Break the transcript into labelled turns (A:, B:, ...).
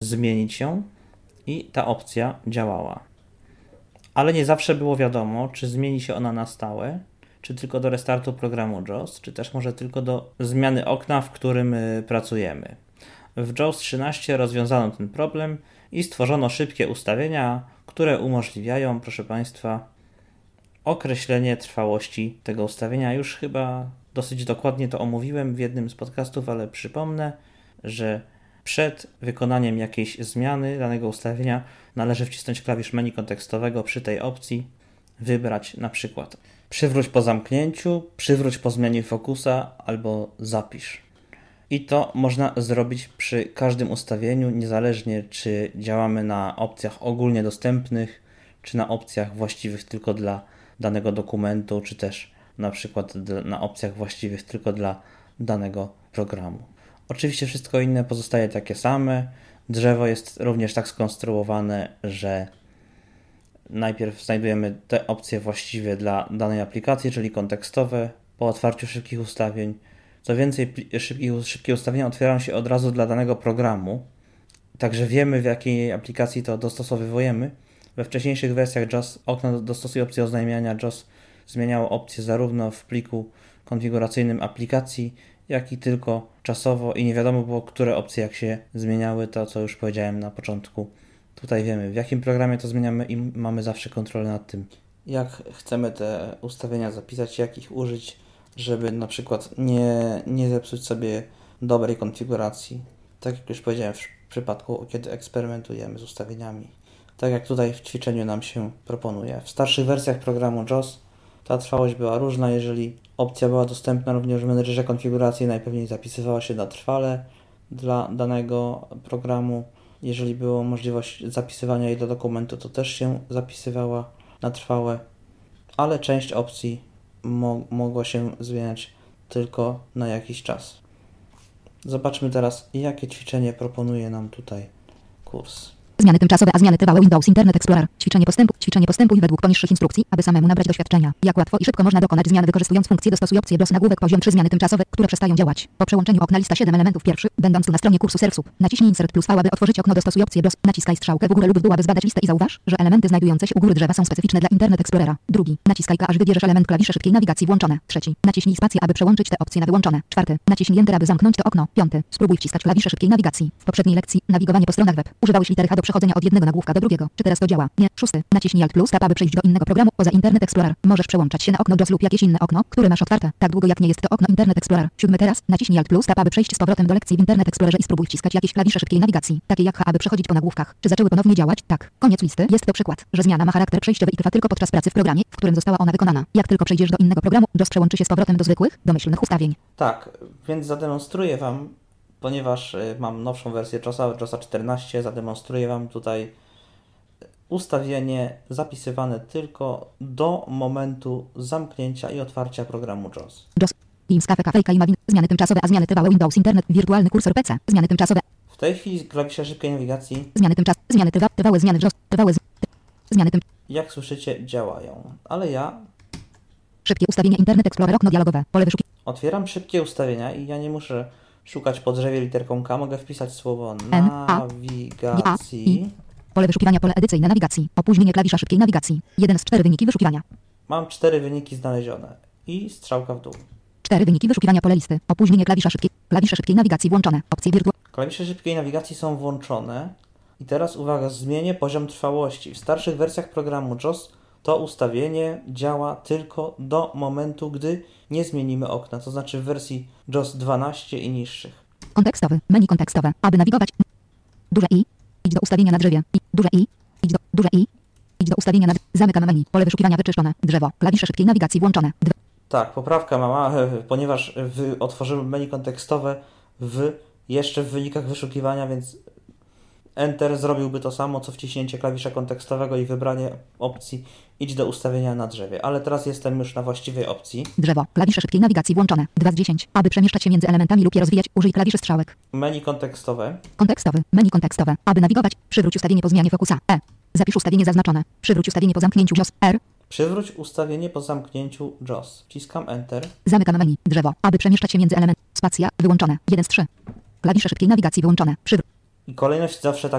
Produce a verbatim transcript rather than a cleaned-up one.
A: zmienić ją i ta opcja działała. Ale nie zawsze było wiadomo, czy zmieni się ona na stałe, czy tylko do restartu programu JAWS, czy też może tylko do zmiany okna, w którym pracujemy. W JAWS trzynaście rozwiązano ten problem i stworzono szybkie ustawienia, które umożliwiają, proszę Państwa, określenie trwałości tego ustawienia. Już chyba dosyć dokładnie to omówiłem w jednym z podcastów, ale przypomnę, że przed wykonaniem jakiejś zmiany danego ustawienia należy wcisnąć klawisz menu kontekstowego przy tej opcji, wybrać na przykład przywróć po zamknięciu, przywróć po zmianie fokusa albo zapisz. I to można zrobić przy każdym ustawieniu, niezależnie czy działamy na opcjach ogólnie dostępnych, czy na opcjach właściwych tylko dla danego dokumentu, czy też na przykład na opcjach właściwych tylko dla danego programu. Oczywiście wszystko inne pozostaje takie same. Drzewo jest również tak skonstruowane, że najpierw znajdujemy te opcje właściwe dla danej aplikacji, czyli kontekstowe po otwarciu szybkich ustawień. Co więcej, szybkie, szybkie ustawienia otwierają się od razu dla danego programu, także wiemy, w jakiej aplikacji to dostosowujemy. We wcześniejszych wersjach JAWS okno dostosuje opcję oznajmiania JAWS zmieniało opcje zarówno w pliku konfiguracyjnym aplikacji, jak i tylko czasowo i nie wiadomo było, które opcje jak się zmieniały, to co już powiedziałem na początku. Tutaj wiemy, w jakim programie to zmieniamy i mamy zawsze kontrolę nad tym, jak chcemy te ustawienia zapisać, jak ich użyć, żeby na przykład nie, nie zepsuć sobie dobrej konfiguracji. Tak jak już powiedziałem w przypadku, kiedy eksperymentujemy z ustawieniami. Tak jak tutaj w ćwiczeniu nam się proponuje. W starszych wersjach programu JAWS ta trwałość była różna. Jeżeli opcja była dostępna również w menedżerze konfiguracji, najpewniej zapisywała się na trwale dla danego programu. Jeżeli była możliwość zapisywania jej do dokumentu, to też się zapisywała na trwałe, ale część opcji mo- mogła się zmieniać tylko na jakiś czas. Zobaczmy teraz, jakie ćwiczenie proponuje nam tutaj kurs.
B: Zmiany tymczasowe, a zmiany trwałe Windows Internet Explorer. Ćwiczenie postępu. Ćwiczenie postępuj według poniższych instrukcji, aby samemu nabrać doświadczenia. Jak łatwo i szybko można dokonać zmian wykorzystując funkcję dostosuj opcję JAWS nagłówek poziom trzy zmiany tymczasowe, które przestają działać. Po przełączeniu okna lista siedem elementów pierwszy, będąc tu na stronie kursu ServSup. Naciśnij Insert plus V, aby otworzyć okno dostosuj opcję JAWS. Naciskaj strzałkę w górę lub w dół, aby zbadać listę i zauważ, że elementy znajdujące się u góry drzewa są specyficzne dla Internet Explorera. Drugi. Naciskaj K, aż wybierzesz element klawisze szybkiej nawigacji włączone. Trzeci. Naciśnij spację, aby przełączyć te opcje na wyłączone. Czwarty. Naciśnij Enter, aby zamknąć to okno. Piąty. Spróbuj wciskać klawisze szybkiej nawigacji. W poprzedniej lekcji nawigowanie po stronach web. Używałeś litery H do przechodzenia od jednego nagłówka do drugiego. Czy teraz to działa? Nie. Szósty. Naciśnij Alt plus Tab, aby przejść do innego programu poza Internet Explorer. Możesz przełączać się na okno JAWS lub jakieś inne okno, które masz otwarte, tak długo jak nie jest to okno Internet Explorer. Siódmy. Teraz naciśnij Alt plus Tab, aby przejść z powrotem do lekcji w Internet Explorerze i spróbuj wciskać jakieś klawisze szybkiej nawigacji, takie jak H, aby przechodzić po nagłówkach. Czy zaczęły ponownie działać? Tak. Koniec listy. Jest to przykład, że zmiana ma charakter przejściowy i trwa tylko podczas pracy w programie, w którym została ona wykonana. Jak tylko przejdziesz do innego programu, JAWS przełączy się z powrotem do zwykłych, domyślnych ustawień.
A: Tak, więc zademonstruję Wam, ponieważ y, mam nowszą wersję JAWSa, JAWSa czternaście, zademonstruję Wam tutaj ustawienie zapisywane tylko do momentu zamknięcia i otwarcia programu JAWS.
B: JAWS. Teams, Cafe, Cafe, Kaima, zmiany tymczasowe, a zmiany trwałe Windows Internet, wirtualny kursor P C, zmiany tymczasowe.
A: W tej chwili klawisze szybkiej nawigacji,
B: Zmiany tymczasowe, zmiany trwa, trwałe, zmiany JAWS, trwałe, z... zmiany tym.
A: jak słyszycie, działają. Ale ja
B: Szybkie ustawienia Internet Explorer, okno dialogowe, pole wyszukiwania.
A: otwieram szybkie ustawienia i ja nie muszę szukać po drzewie literką K, mogę wpisać słowo
B: N, A,
A: nawigacji.
B: Pole wyszukiwania, pole edycyjne nawigacji, opóźnienie klawisza szybkiej nawigacji. Jeden z cztery wyniki wyszukiwania.
A: Mam cztery wyniki znalezione i strzałka w dół.
B: Cztery wyniki wyszukiwania, pole listy, opóźnienie klawisza szybkiej, klawisze szybkiej nawigacji włączone, opcje wirtualne.
A: Klawisze szybkiej nawigacji są włączone i teraz uwaga, zmienię poziom trwałości. W starszych wersjach programu JAWS to ustawienie działa tylko do momentu, gdy nie zmienimy okna, to znaczy w wersji JAWS dwanaście i niższych.
B: Kontekstowy, menu kontekstowe, aby nawigować. Duże I, idź do ustawienia na drzewie, I, duże I, idź do, duże I, idź do ustawienia na, zamykam menu, pole wyszukiwania wyczyszczone, drzewo, klawisze szybkiej nawigacji włączone. Dwa.
A: Tak, poprawka mała, ponieważ w, otworzyłem menu kontekstowe w, jeszcze w wynikach wyszukiwania, więc Enter zrobiłby to samo, co wciśnięcie klawisza kontekstowego i wybranie opcji idź do ustawienia na drzewie. Ale teraz jestem już na właściwej opcji.
B: Drzewo, klawisze szybkiej nawigacji włączone. dwa z dziesięciu. Aby przemieszczać się między elementami lub je rozwijać, użyj klawiszy strzałek.
A: Menu kontekstowe.
B: Kontekstowy, menu kontekstowe. Aby nawigować, przywróć ustawienie po zmianie fokusa. E. Zapisz ustawienie zaznaczone. Przywróć ustawienie po zamknięciu JAWS. R.
A: Przywróć ustawienie po zamknięciu JAWS. Wciskam Enter.
B: Zamykam menu. Drzewo. Aby przemieszczać się między elementami. Spacja. Wyłączone. jeden z trzech. Klawisze szybkiej nawigacji wyłączone. Przywróć.
A: I kolejność zawsze tak